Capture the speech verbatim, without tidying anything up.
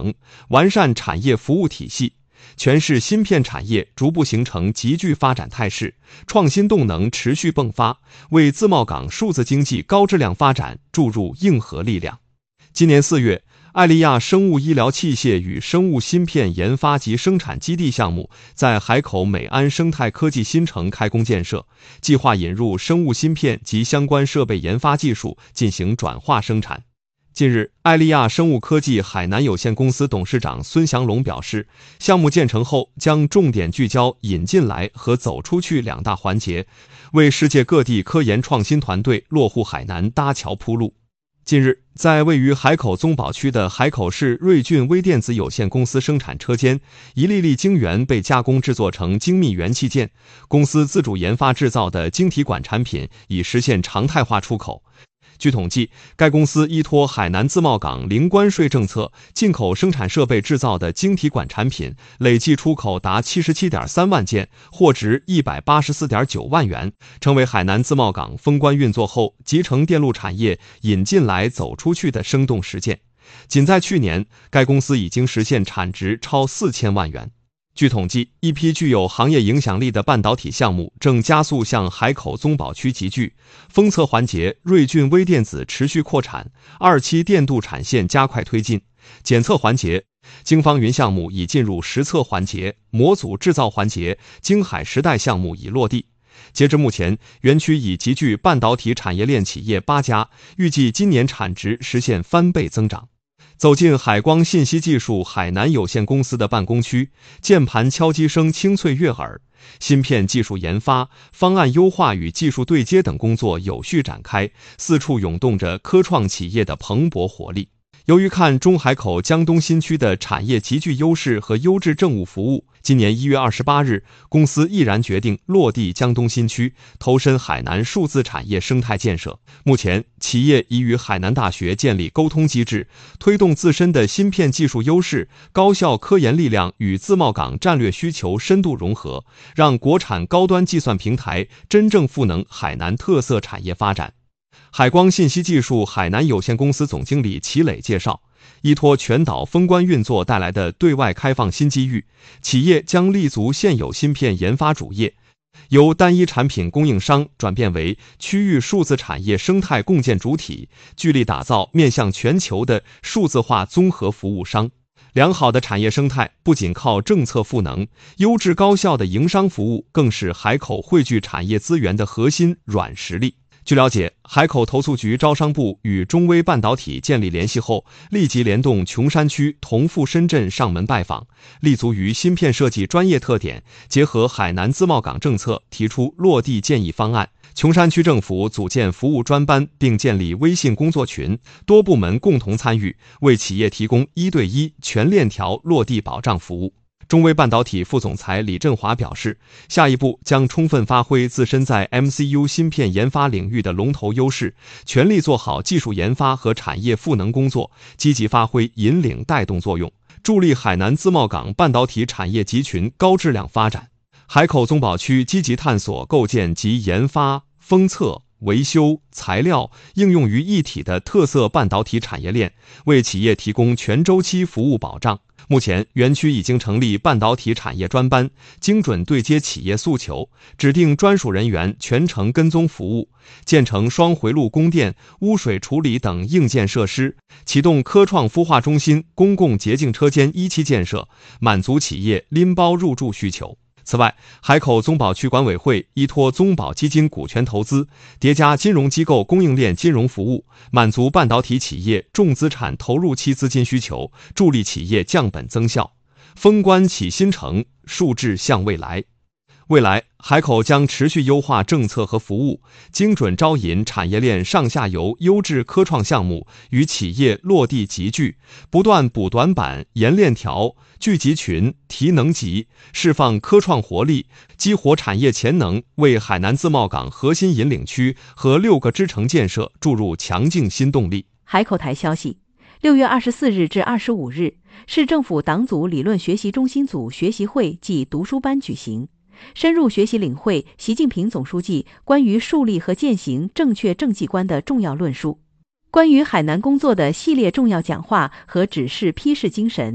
能，完善产业服务体系，全市芯片产业逐步形成急剧发展态势，创新动能持续迸发，为自贸港数字经济高质量发展注入硬核力量。今年四月，艾利亚生物医疗器械与生物芯片研发及生产基地项目在海口美安生态科技新城开工建设，计划引入生物芯片及相关设备研发技术进行转化生产。近日，艾利亚生物科技海南有限公司董事长孙祥龙表示，项目建成后将重点聚焦引进来和走出去两大环节，为世界各地科研创新团队落户海南搭桥铺路。近日，在位于海口宗保区的海口市瑞俊微电子有限公司生产车间，一粒粒晶圆被加工制作成精密元器件，公司自主研发制造的晶体管产品已实现常态化出口。据统计，该公司依托海南自贸港零关税政策，进口生产设备制造的晶体管产品累计出口达 七十七点三万件，货值 一百八十四点九万元，成为海南自贸港封关运作后集成电路产业引进来走出去的生动实践。仅在去年，该公司已经实现产值超四千万元。据统计，一批具有行业影响力的半导体项目正加速向海口宗保区集聚。封测环节，瑞俊微电子持续扩产，二期电镀产线加快推进。检测环节，京方云项目已进入实测环节，模组制造环节，京海时代项目已落地。截至目前，园区已集聚半导体产业链企业八家，预计今年产值实现翻倍增长。走进海光信息技术海南有限公司的办公区，键盘敲击声清脆悦耳，芯片技术研发、方案优化与技术对接等工作有序展开，四处涌动着科创企业的蓬勃活力。由于看中海口江东新区的产业极具优势和优质政务服务，今年一月二十八日，公司毅然决定落地江东新区，投身海南数字产业生态建设。目前，企业已与海南大学建立沟通机制，推动自身的芯片技术优势、高校科研力量与自贸港战略需求深度融合，让国产高端计算平台真正赋能海南特色产业发展。海光信息技术海南有限公司总经理齐磊介绍，依托全岛封关运作带来的对外开放新机遇，企业将立足现有芯片研发主业，由单一产品供应商转变为区域数字产业生态共建主体，聚力打造面向全球的数字化综合服务商。良好的产业生态不仅靠政策赋能，优质高效的营商服务更是海口汇聚产业资源的核心软实力。据了解，海口投诉局招商部与中微半导体建立联系后，立即联动琼山区同赴深圳上门拜访，立足于芯片设计专业特点，结合海南自贸港政策，提出落地建议方案。琼山区政府组建服务专班，并建立微信工作群，多部门共同参与，为企业提供一对一全链条落地保障服务。中微半导体副总裁李振华表示，下一步将充分发挥自身在 M C U 芯片研发领域的龙头优势，全力做好技术研发和产业赋能工作，积极发挥引领带动作用，助力海南自贸港半导体产业集群高质量发展。海口宗保区积极探索构建集研发、封测、维修、材料应用于一体的特色半导体产业链，为企业提供全周期服务保障。目前，园区已经成立半导体产业专班，精准对接企业诉求，指定专属人员全程跟踪服务，建成双回路供电、污水处理等硬件设施，启动科创孵化中心、公共洁净车间一期建设，满足企业拎包入驻需求。此外，海口宗保区管委会依托宗保基金股权投资，叠加金融机构供应链金融服务，满足半导体企业重资产投入期资金需求，助力企业降本增效。封关启新城，数智向未来。未来，海口将持续优化政策和服务，精准招引产业链上下游优质科创项目与企业落地集聚，不断补短板、延链条、聚集群、提能级，释放科创活力，激活产业潜能，为海南自贸港核心引领区和六个支城建设注入强劲新动力。 海口台消息，六月二十四日至二十五日，市政府党组理论学习中心组学习会暨读书班举行。深入学习领会习近平总书记关于树立和践行正确政绩观的重要论述，关于海南工作的系列重要讲话和指示批示精神